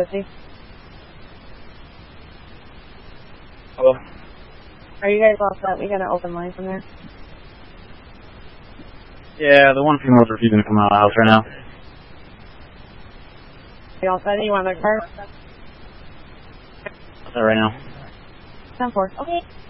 50. Hello? Are you guys all set? We got an open line from there. Yeah, the one female's refusing to come out of the house right now. You all set? You want their car? What's that right now? 10-4. Okay.